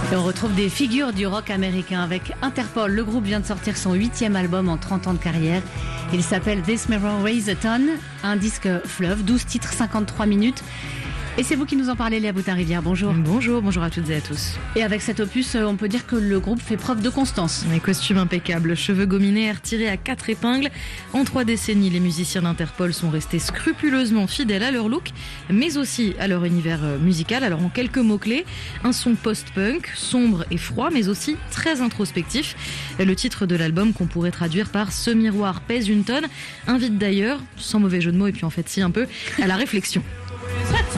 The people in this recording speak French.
Et on retrouve des figures du rock américain avec Interpol. Le groupe vient de sortir son 8e album en 30 ans de carrière. Il s'appelle This Mirror Weighs a Ton, un disque fleuve, 12 titres, 53 minutes. Et c'est vous qui nous en parlez, Léa Boutin-Rivière. Bonjour. Bonjour à toutes et à tous. Et avec cet opus, on peut dire que le groupe fait preuve de constance. Les costumes impeccables, cheveux gominés, air tiré à 4 épingles. En 3 décennies, les musiciens d'Interpol sont restés scrupuleusement fidèles à leur look, mais aussi à leur univers musical. Alors en quelques mots-clés, un son post-punk, sombre et froid, mais aussi très introspectif. Le titre de l'album, qu'on pourrait traduire par « Ce miroir pèse une tonne », invite d'ailleurs, sans mauvais jeu de mots, et puis en fait si un peu, à la réflexion.